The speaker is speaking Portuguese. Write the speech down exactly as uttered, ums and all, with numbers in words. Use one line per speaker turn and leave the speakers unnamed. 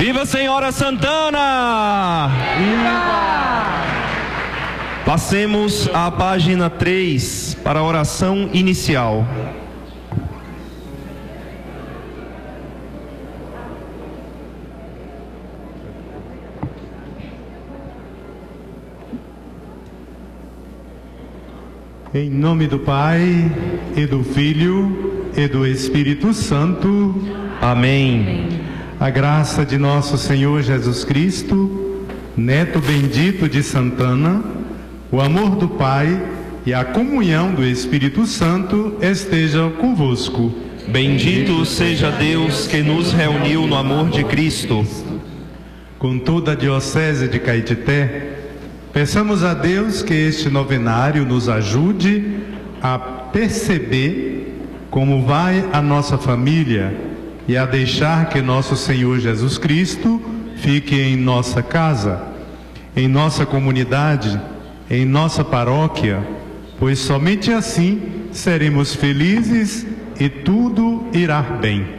Viva Senhora Santana!
Viva!
Passemos à página três para a oração inicial.
Em nome do Pai, e do Filho, e do Espírito Santo.
Amém.
A graça de nosso Senhor Jesus Cristo, neto bendito de Santana, o amor do Pai e a comunhão do Espírito Santo estejam convosco.
Bendito seja Deus que nos reuniu no amor de Cristo.
Com toda a Diocese de Caetité, peçamos a Deus que este novenário nos ajude a perceber como vai a nossa família e a deixar que nosso Senhor Jesus Cristo fique em nossa casa, em nossa comunidade, em nossa paróquia, pois somente assim seremos felizes e tudo irá bem.